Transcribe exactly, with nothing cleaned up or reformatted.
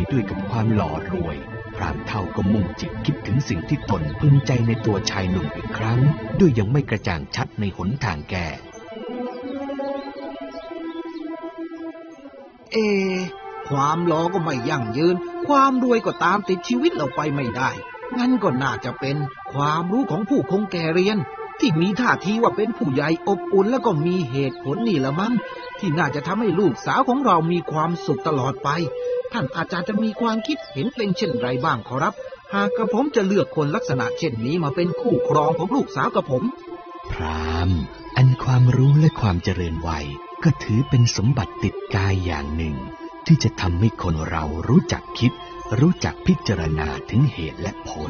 ด้วยกับความหล่อรวยพรานเฒ่าก็มุ่งจิตคิดถึงสิ่งที่ตนพึงใจในตัวชายหนุ่มอีกครั้งด้วยยังไม่กระจ่างชัดในหนทางแก้เอความหล่อก็ไม่ยั่งยืนความรวยก็ตามติดชีวิตเราไปไม่ได้งั้นก็น่าจะเป็นความรู้ของผู้คงแก่เรียนที่มีท่าทีว่าเป็นผู้ใหญ่อบอุ่นแล้วก็มีเหตุผลนี่ละมั้งที่น่าจะทำให้ลูกสาวของเรามีความสุขตลอดไปท่านอาจารย์จะมีความคิดเห็นเป็นเช่นไรบ้างขอรับหากกระผมจะเลือกคนลักษณะเช่นนี้มาเป็นคู่ครองของลูกสาวกับผมพราหมณ์อันความรู้และความเจริญวัยก็ถือเป็นสมบัติติดกายอย่างหนึ่งที่จะทำให้คนเรารู้จักคิดรู้จักพิจารณาถึงเหตุและผล